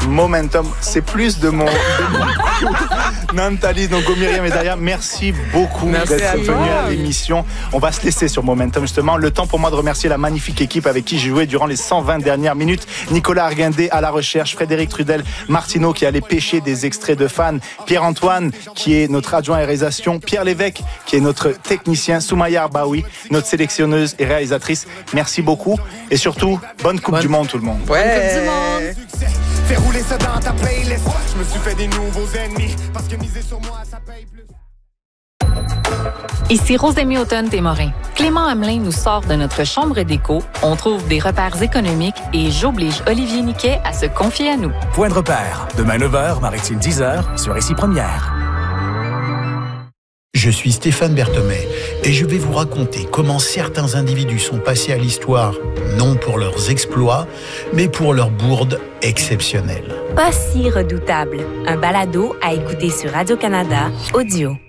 Momentum. C'est plus de mon Nantalis, donc Myriam est derrière. Merci beaucoup d'être venu à l'émission. On va se laisser sur Momentum, justement. Le temps pour moi de remercier la magnifique équipe avec qui j'ai joué durant les 120 dernières minutes. Nicolas Arguindé à la recherche, Frédéric Trudel, Martineau qui allait pêcher des extraits de fans, Pierre-Antoine qui est notre adjoint à réalisation, Pierre Lévesque qui est notre technicien, Soumaya Arbaoui, notre sélectionneuse et réalisatrice. Merci beaucoup et surtout, bonne Coupe du Monde tout le monde. Bonne Coupe du Monde. Fais rouler ça dans ta playlist. Je me suis fait des nouveaux ennemis parce que miser sur moi ça paye plus. Ici Rosemie Automne-Témorin. Clément Hamelin nous sort de notre chambre d'écho. On trouve des repères économiques et j'oblige Olivier Niquet à se confier à nous. Point de repère. Demain 9h, Maritime 10h, sur Ici Première. Je suis Stéphane Berthomé et je vais vous raconter comment certains individus sont passés à l'histoire, non pour leurs exploits, mais pour leurs bourdes exceptionnelles. Pas si redoutable. Un balado à écouter sur Radio-Canada, audio.